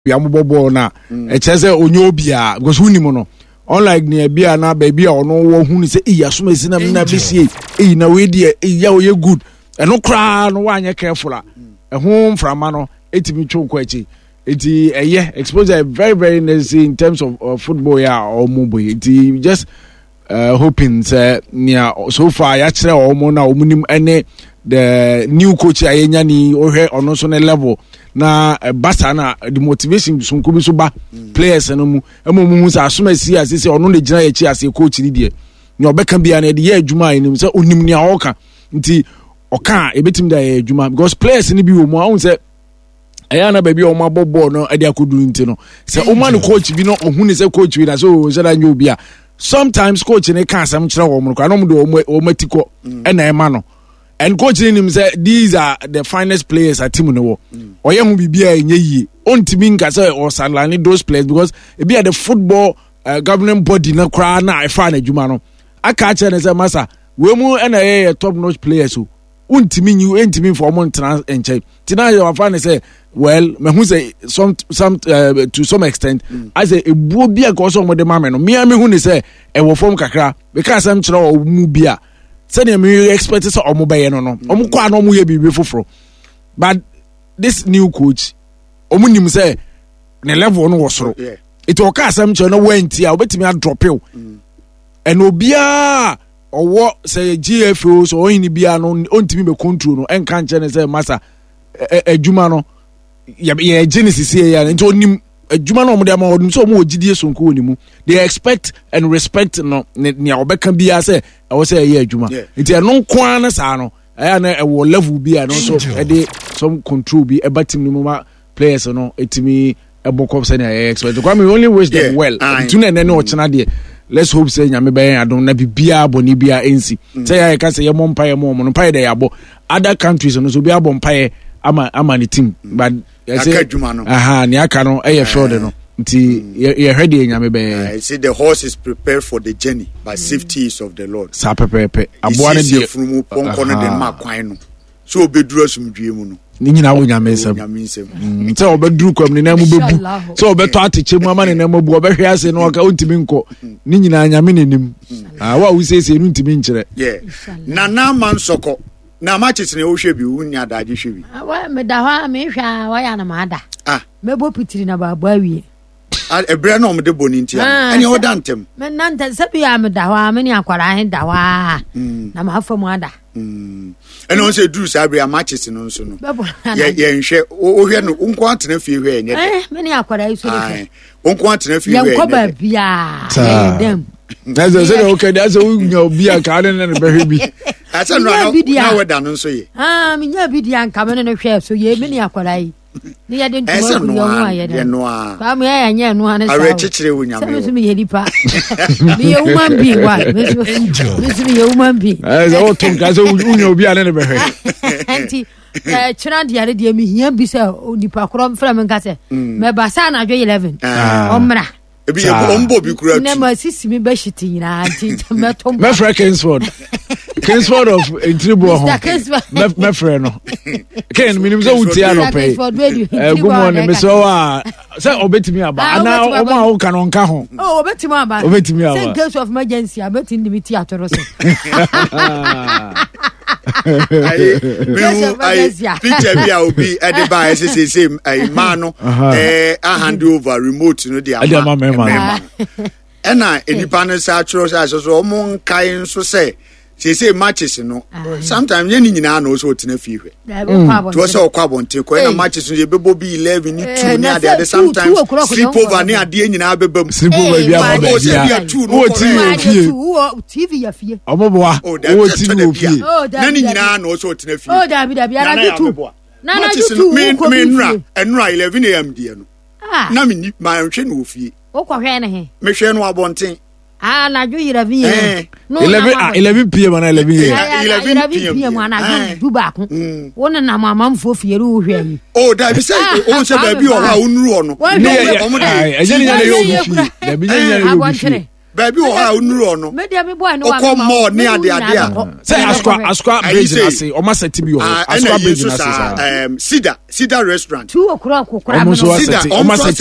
ambobo na echese onyo bia because hunimo no unlike near bia na baby or no wo hu ni say asuma sina na besie na we die ya oye good eno kra no wanye careful a ehom frama no etimi twonko achi eti exposure very very necessary in terms of football ya or mubo eti just hoping near so far ya kire o na omunim ene the new coach ayenya ni ohwe ono so na level na basa na the motivation sunko bi so ba players no mu emu sa asoma si asese ono le gina ya chi ase coach ni de ni obeka bia na de ye adwuma ni se onim ni awoka nti oka ebetim da ye adwuma because players ni bi wo mu ahun se ayana baby o ma bobo no ade akoduru nti no se o ma no coach bi no ohun ni se coach bi na so se da nyo bia sometimes coach ne ka asam kire wo mu ko anom de o matiko na e ma no. And coaching him say these are the finest players at team no. Oye hu bibia enye yi. Ontimi nka say o salani those players because e be the football governing body na kra na efa na adwuma no. Aka che na say masa we mu na top notch players o. Ontimi nyu entimi for mo trans enche. Tina your fan say well me hu say some to some extent I say ebuo bia ko so mo de ma me no. Me hu ni say e wo form kakra because am kire o mu bia send me expect so omobaye no omo kwa no omo ye bibi foforo but this new coach omo nim say ne level no wosoro it o ka asam che no wenti a obetimi a drop you and obia owo say GFO so oyini bia no ontimi be control no enka nche ne say masa adwuma no ye genesis ye ya nti onim adwuma no omde ama onim so omo ogidie sonko onimu they expect and respect no ne obeka bia say I was say yeah adwuma nti eno kwa na sa no aya na e wo level bia no so e dey some control bi e batim no ma players no etimi e bokop say na expect kwa me only wish them well tuna na o chena de let's hope say nyame be adon na bibia boni bia ensi say ya ka say ye mompaye mo no paye de yabo other countries no so bia bompaye ama ni team but ni aka no e ye fraud no nti ye ready nyame be I say the horse is prepared for the journey but safety is of the Lord sa pepepe aboa ne de from ponko no de ma kwan no so obeduru asumdue mu no ni nyina wo nyame nsem nti obeduru kwam ni na mu bebu so obeto ateche mu ama ne na mu bu obehwe ase no ka ontimi nko ni nyina nyame nenim wa wo sese nu ntimi nkire na na man soko na matches ne wo hwe bi wo nya daje hwe bi wa me da ha me hwa wa ya na ma da mebo pitiri na baba awie ebra na omde boni ntia ene oda ntem me nante sabi ya me da wa me ni akwara he da wa na ma afa mu ada ene on se duru sabria matches no nso no ye nhwe o hwe no nko atena fie hwe enye me ni akwara iso de nko atena fie hwe enye nko ba bia dem that's okay that's we bia ka ne ne behwe bi asa no na weda no nso ye me nya bidia nka me ne hwe so ye me ni akwara yi ni ya den tuwa ku yo wa ya den ba mu ya nya no ane sa are chichire wo nyame so me ye dipa me ye woman bi wa me ye woman bi o tom ka so unya obi ane ne behwe anti chira dia re dia me hia bi se onipa kro fra me nka se me ba sa na dwo 11 omra ebi ye bombo bi kura tu na ma sisi me ba shiti nyina anti me tom me fra Kingsford of Intribo home me fra no Ken minim so utia no pay good morning me so say obetimi aba ana o ma o kan onka ho obetimi aba say in case of emergency abetimi dimiti atoro so picture bia obi ede ba say man no a hand over remote no dia ma ena enipa no sa atoro so o mo nkai nso say say matches no sometimes yen nyina na so tena fie hwe to so kwa bonte ko na matches no bebo bi 11 ni 2 ni ade sometimes sleep over ni ade nyina bebam sleep over bia ba bia o TV ya fie omoboa o TV fie na ni nyina na so tena fie da bi ara tu na tu me nra 11 am die no na me ma hwe no fie o kwa hwe ne he me hwe no abonten na jo yira bi no 11 pm na 11 pm na du ba ko wona na mama mfo fiere wo hwe yi da bi say o se ba bi o ha onuru ono ajeni nya yo bi da bi nya yo bi Baby wo ha onuru ono. Media me boy no wa. Okọ mo ni ade a. Say Asqua bridge na say o ma set bi o. Asqua bridge na say Cedar restaurant. 2 o'clock. O mo so set. O ma set